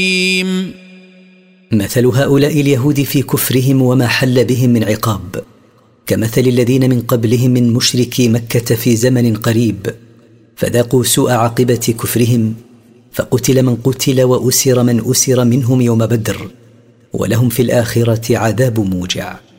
مثل هؤلاء اليهود في كفرهم وما حل بهم من عقاب كمثل الذين من قبلهم من مشركي مكة في زمن قريب، فذاقوا سوء عاقبة كفرهم، فقتل من قتل وأسر من أسر منهم يوم بدر، ولهم في الآخرة عذاب موجع.